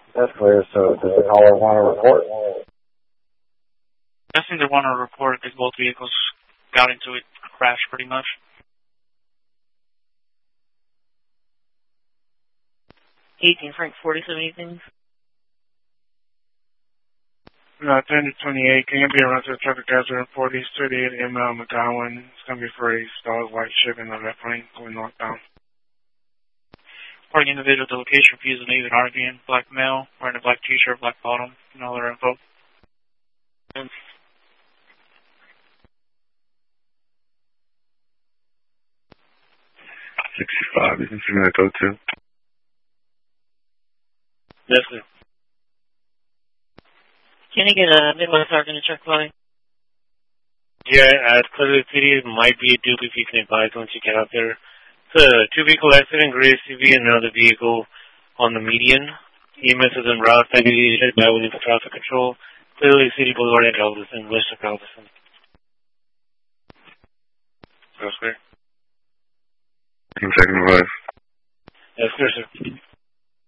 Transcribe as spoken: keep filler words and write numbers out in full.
That's clear. So does the caller want to report? I think they want to report because both vehicles got into it, crashed pretty much. eighteen Frank forty-seven eighteen. No, ten to twenty-eight. Can you be around to the traffic hazard in forty, thirty-eight M L McGowan? It's going to be for a stalled white Chevy in the left lane going northbound. Parking individual to location, refusing to leave and arguing. Black male, wearing a black t-shirt, black bottom, and all their info. sixty-five, you can see me that go to. Yes, sir. Can you get a Midwest Sergeant to check by? Yeah, as Clearly City, it might be a dupe if you can advise once you get out there. It's a two-vehicle accident, gray S U V and another vehicle on the median. E M S is en route, I need to by within for traffic control. Clearly City Boulevard at Galveston, west of Galveston. That's clear. Second advice. That's clear, sir.